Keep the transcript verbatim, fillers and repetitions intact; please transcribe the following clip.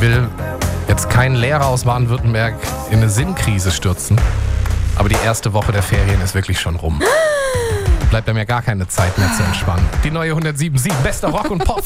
will jetzt keinen Lehrer aus Baden-Württemberg in eine Sinnkrise stürzen, aber die erste Woche der Ferien ist wirklich schon rum. Bleibt einem ja gar keine Zeit mehr zu entspannen. Die neue hundertsieben Komma sieben, bester Rock und Pop.